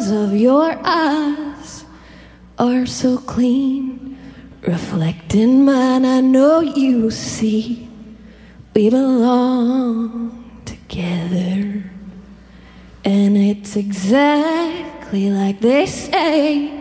colors of your eyes are so clean, reflecting mine. I know you see we belong together, and it's exactly like they say.